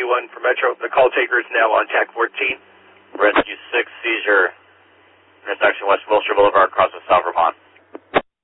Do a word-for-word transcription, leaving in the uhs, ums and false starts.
three one for Metro. The call taker is now on TAC fourteen. Rescue six, seizure, intersection West Wilshire Boulevard, across with South Vermont.